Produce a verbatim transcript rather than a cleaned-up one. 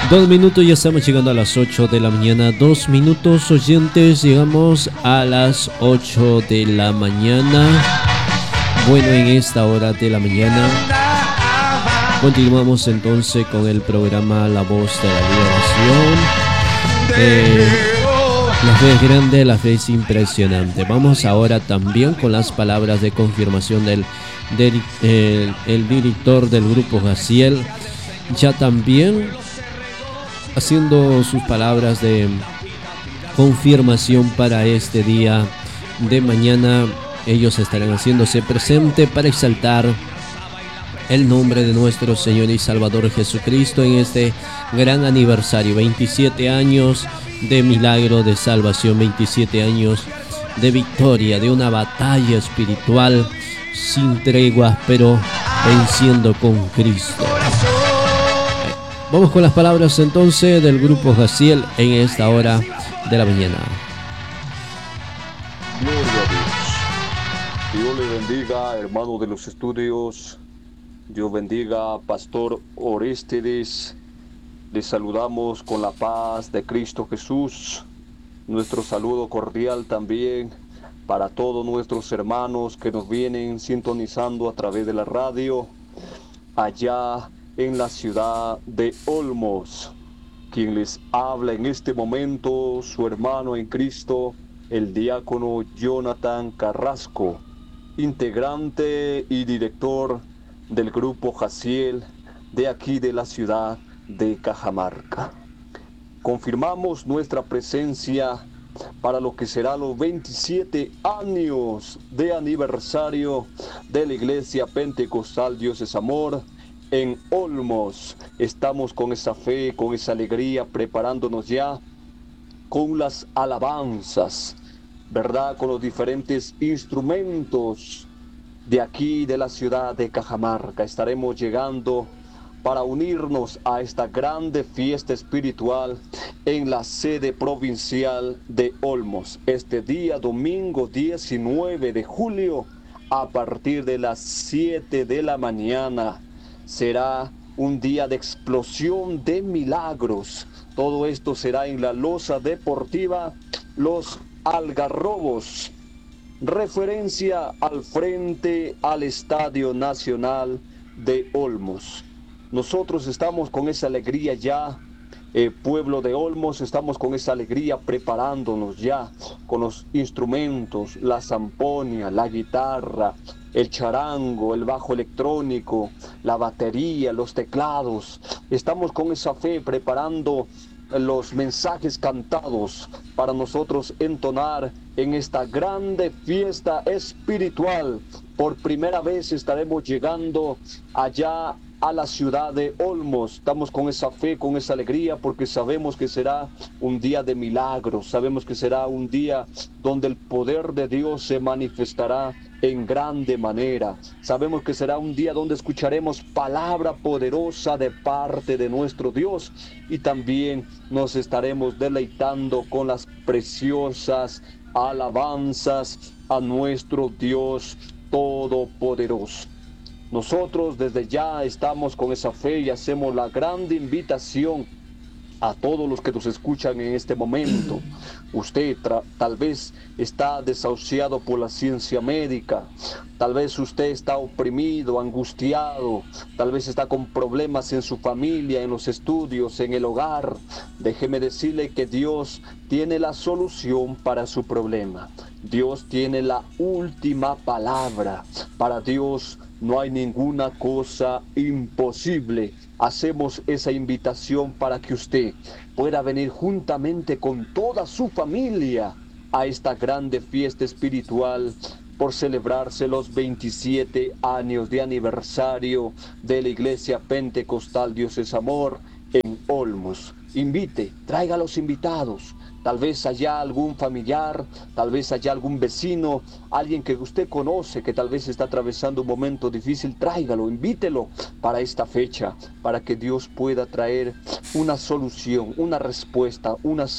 Dos minutos, ya estamos llegando a las ocho de la mañana. Dos minutos, oyentes, llegamos a las ocho de la mañana. Bueno, en esta hora de la mañana continuamos entonces con el programa La Voz de la Liberación. Eh, la fe es grande, la fe es impresionante. Vamos ahora también con las palabras de confirmación del, del el, el director del grupo Jaciel. Ya también haciendo sus palabras de confirmación para este día de mañana. Ellos estarán haciéndose presente para exaltar el nombre de nuestro Señor y Salvador Jesucristo en este gran aniversario, veintisiete años de milagro de salvación, veintisiete años de victoria, de una batalla espiritual sin tregua, pero venciendo con Cristo. Vamos con las palabras entonces del grupo Jaciel en esta hora de la mañana. Gloria a Dios. Dios le bendiga, hermano de los estudios. Dios bendiga, Pastor Orístides. Les saludamos con la paz de Cristo Jesús. Nuestro saludo cordial también para todos nuestros hermanos que nos vienen sintonizando a través de la radio allá en la ciudad de Olmos. Quien les habla en este momento, su hermano en Cristo, el diácono Jonathan Carrasco, integrante y director del grupo Jaciel de aquí de la ciudad de Cajamarca. Confirmamos nuestra presencia para lo que será los veintisiete años de aniversario de la Iglesia Pentecostal Dios es Amor en Olmos. Estamos con esa fe, con esa alegría, preparándonos ya con las alabanzas, ¿verdad? Con los diferentes instrumentos de aquí, de la ciudad de Cajamarca. Estaremos llegando para unirnos a esta grande fiesta espiritual en la sede provincial de Olmos. Este día, domingo diecinueve de julio, a partir de las siete de la mañana. Será un día de explosión de milagros. Todo esto será en la loza deportiva Los Algarrobos, referencia al frente al Estadio Nacional de Olmos. Nosotros estamos con esa alegría ya, eh, pueblo de Olmos, estamos con esa alegría preparándonos ya con los instrumentos, la zamponia, la guitarra, el charango, el bajo electrónico, la batería, los teclados. Estamos con esa fe preparando los mensajes cantados para nosotros entonar en esta grande fiesta espiritual. Por primera vez estaremos llegando allá a la ciudad de Olmos. Estamos con esa fe, con esa alegría, porque sabemos que será un día de milagros, sabemos que será un día donde el poder de Dios se manifestará en grande manera. Sabemos que será un día donde escucharemos palabra poderosa de parte de nuestro Dios, y también nos estaremos deleitando con las preciosas alabanzas a nuestro Dios todopoderoso. Nosotros desde ya estamos con esa fe y hacemos la grande invitación a todos los que nos escuchan en este momento. Usted tal vez está desahuciado por la ciencia médica, tal vez usted está oprimido, angustiado, tal vez está con problemas en su familia, en los estudios, en el hogar. Déjeme decirle que Dios tiene la solución para su problema. Dios tiene la última palabra. Para Dios no hay ninguna cosa imposible. Hacemos esa invitación para que usted pueda venir juntamente con toda su familia a esta grande fiesta espiritual por celebrarse los veintisiete años de aniversario de la Iglesia Pentecostal Dios es Amor en Olmos. Invite, traiga a los invitados. Tal vez haya algún familiar, tal vez haya algún vecino, alguien que usted conoce que tal vez está atravesando un momento difícil. Tráigalo, invítelo para esta fecha, para que Dios pueda traer una solución, una respuesta, una